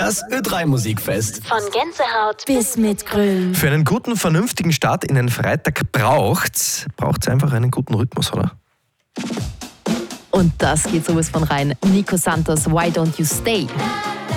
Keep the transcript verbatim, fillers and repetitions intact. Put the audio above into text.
Das Ö drei Musikfest. Von Gänsehaut bis Mitgrölen. Für einen guten, vernünftigen Start in den Freitag braucht's braucht's einfach einen guten Rhythmus, oder? Und das geht sowas von rein. Nico Santos, Why Don't You Stay?